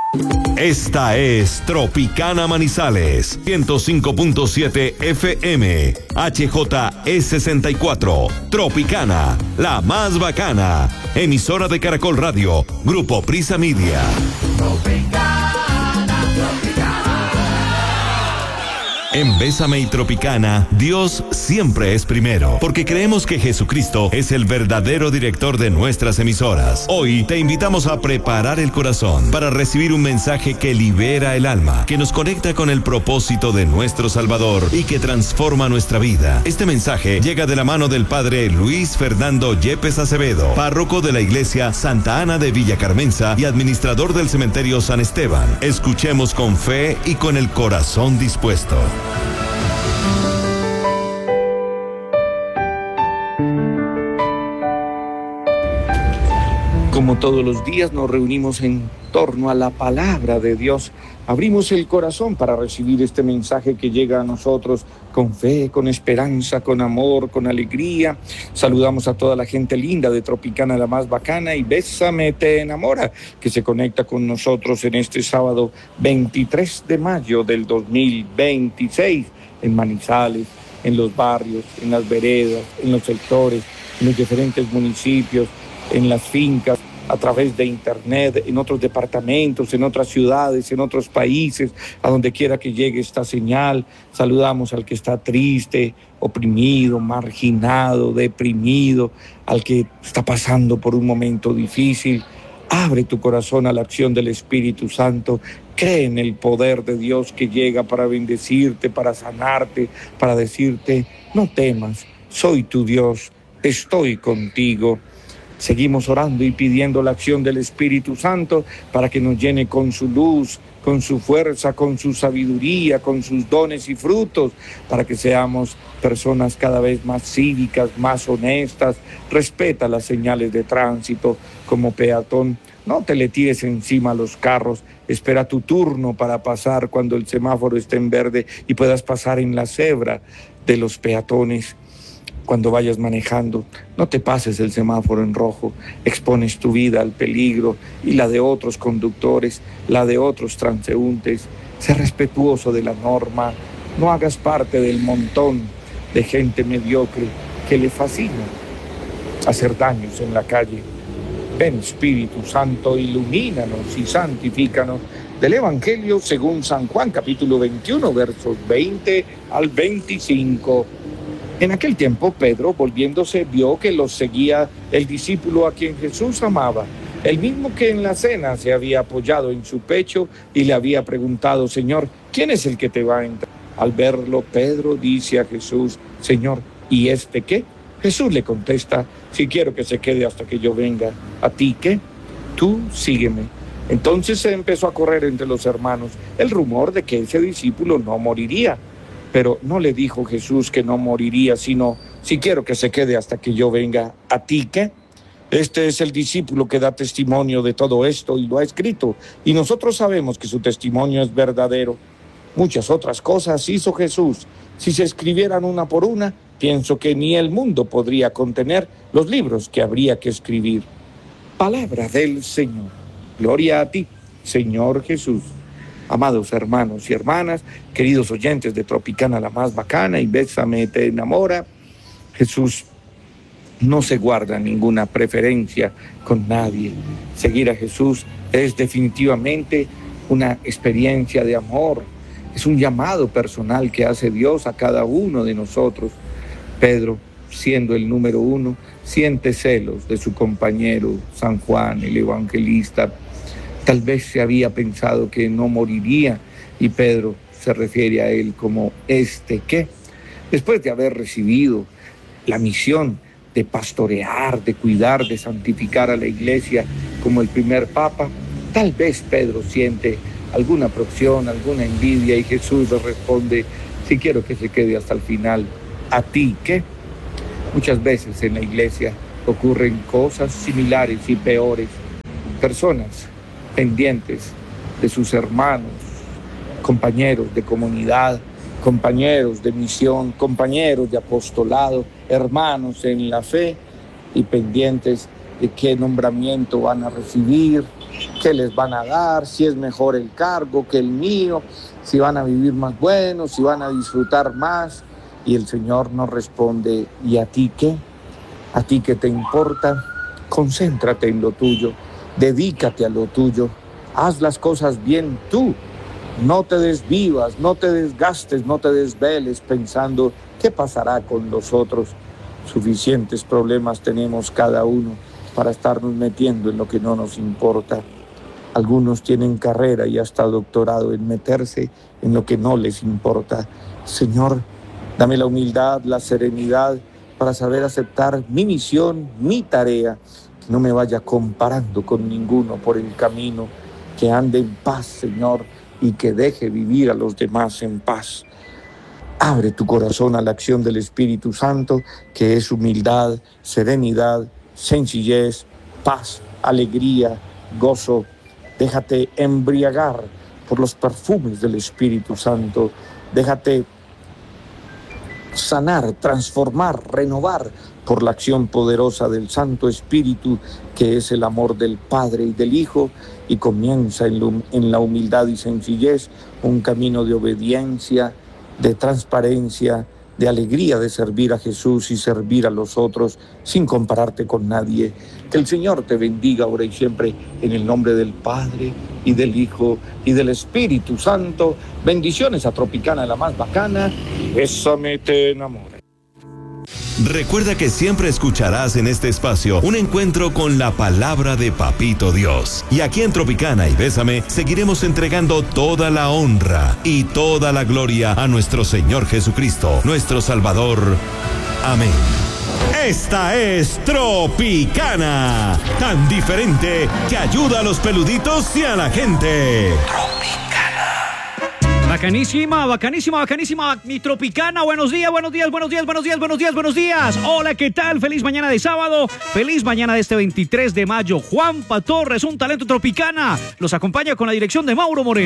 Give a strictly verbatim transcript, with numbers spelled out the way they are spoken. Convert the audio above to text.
Esta es Tropicana Manizales, ciento cinco punto siete F M, H J E sesenta y cuatro, Tropicana, la más bacana, emisora de Caracol Radio, Grupo Prisa Media. Tropicana, Tropicana. En Bésame y Tropicana, Dios siempre es primero, porque creemos que Jesucristo es el verdadero director de nuestras emisoras. Hoy te invitamos a preparar el corazón para recibir un mensaje que libera el alma, que nos conecta con el propósito de nuestro Salvador y que transforma nuestra vida. Este mensaje llega de la mano del Padre Luis Fernando Yepes Acevedo, párroco de la Iglesia Santa Ana de Villa Carmenza y administrador del Cementerio San Esteban. Escuchemos con fe y con el corazón dispuesto. Como todos los días nos reunimos en torno a la palabra de Dios, abrimos el corazón para recibir este mensaje que llega a nosotros con fe, con esperanza, con amor, con alegría. Saludamos a toda la gente linda de Tropicana, la más bacana, y Bésame te enamora, que se conecta con nosotros en este sábado veintitrés de mayo del dos mil veintiséis, en Manizales, en los barrios, en las veredas, en los sectores, en los diferentes municipios, en las fincas, a través de internet, en otros departamentos, en otras ciudades, en otros países, a donde quiera que llegue esta señal. Saludamos al que está triste, oprimido, marginado, deprimido, al que está pasando por un momento difícil. Abre tu corazón a la acción del Espíritu Santo. Cree en el poder de Dios que llega para bendecirte, para sanarte, para decirte: no temas, soy tu Dios, estoy contigo. Seguimos orando y pidiendo la acción del Espíritu Santo para que nos llene con su luz, con su fuerza, con su sabiduría, con sus dones y frutos, para que seamos personas cada vez más cívicas, más honestas. Respeta las señales de tránsito como peatón. No te le tires encima a los carros. Espera tu turno para pasar cuando el semáforo esté en verde y puedas pasar en la cebra de los peatones. Cuando vayas manejando, no te pases el semáforo en rojo, expones tu vida al peligro y la de otros conductores, la de otros transeúntes. Sé respetuoso de la norma, no hagas parte del montón de gente mediocre que le fascina hacer daños en la calle. Ven, Espíritu Santo, ilumínanos y santifícanos. Del Evangelio según San Juan, capítulo veintiuno, versos veinte al veinticinco. En aquel tiempo, Pedro, volviéndose, vio que los seguía el discípulo a quien Jesús amaba, el mismo que en la cena se había apoyado en su pecho y le había preguntado: Señor, ¿quién es el que te va a entrar? Al verlo, Pedro dice a Jesús: Señor, ¿y este qué? Jesús le contesta: si quiero que se quede hasta que yo venga. ¿A ti qué? Tú sígueme. Entonces se empezó a correr entre los hermanos el rumor de que ese discípulo no moriría. Pero no le dijo Jesús que no moriría, sino: si quiero que se quede hasta que yo venga. ¿A ti qué? Este es el discípulo que da testimonio de todo esto y lo ha escrito, y nosotros sabemos que su testimonio es verdadero. Muchas otras cosas hizo Jesús. Si se escribieran una por una, pienso que ni el mundo podría contener los libros que habría que escribir. Palabra del Señor. Gloria a ti, Señor Jesús. Amados hermanos y hermanas, queridos oyentes de Tropicana, la más bacana, y Bésame te enamora, Jesús no se guarda ninguna preferencia con nadie. Seguir a Jesús es definitivamente una experiencia de amor, es un llamado personal que hace Dios a cada uno de nosotros. Pedro, siendo el número uno, siente celos de su compañero San Juan, el evangelista. Tal vez se había pensado que no moriría, y Pedro se refiere a él como este que, después de haber recibido la misión de pastorear, de cuidar, de santificar a la iglesia como el primer papa, tal vez Pedro siente alguna próxima, alguna envidia, y Jesús le responde: si quiero que se quede hasta el final. ¿A ti qué? Muchas veces en la iglesia ocurren cosas similares y peores. Personas pendientes de sus hermanos, compañeros de comunidad, compañeros de misión, compañeros de apostolado, hermanos en la fe, y pendientes de qué nombramiento van a recibir, qué les van a dar, si es mejor el cargo que el mío, si van a vivir más bueno, si van a disfrutar más. Y el Señor nos responde, ¿y a ti qué? ¿A ti qué te importa? Concéntrate en lo tuyo, dedícate a lo tuyo, haz las cosas bien tú. No te desvivas, no te desgastes, no te desveles pensando qué pasará con los otros. Suficientes problemas tenemos cada uno para estarnos metiendo en lo que no nos importa. Algunos tienen carrera y hasta doctorado en meterse en lo que no les importa. Señor, dame la humildad, la serenidad para saber aceptar mi misión, mi tarea, que no me vaya comparando con ninguno por el camino, que ande en paz, Señor, y que deje vivir a los demás en paz. Abre tu corazón a la acción del Espíritu Santo, que es humildad, serenidad, sencillez, paz, alegría, gozo. Déjate embriagar por los perfumes del Espíritu Santo. Déjate sanar, transformar, renovar por la acción poderosa del Santo Espíritu, que es el amor del Padre y del Hijo, y comienza en, lo, en la humildad y sencillez un camino de obediencia, de transparencia, de alegría de servir a Jesús y servir a los otros sin compararte con nadie. Que el Señor te bendiga ahora y siempre, en el nombre del Padre y del Hijo y del Espíritu Santo. Bendiciones a Tropicana, la más bacana. Bésame, te enamora. Recuerda que siempre escucharás en este espacio un encuentro con la palabra de Papito Dios. Y aquí en Tropicana y Bésame seguiremos entregando toda la honra y toda la gloria a nuestro Señor Jesucristo, nuestro Salvador. Amén. Esta es Tropicana, tan diferente que ayuda a los peluditos y a la gente. Bacanísima, bacanísima, bacanísima, mi Tropicana. Buenos días, buenos días, buenos días, buenos días, buenos días, buenos días. Hola, ¿qué tal? Feliz mañana de sábado, feliz mañana de este veintitrés de mayo. Juanpa Torres, un talento Tropicana, los acompaña con la dirección de Mauro Moreno.